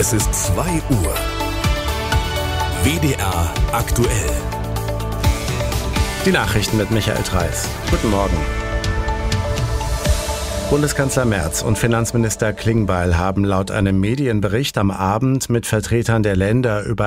Es ist 2 Uhr. WDR aktuell. Die Nachrichten mit Michael Treiß. Guten Morgen. Bundeskanzler Merz und Finanzminister Klingbeil haben laut einem Medienbericht am Abend mit Vertretern der Länder über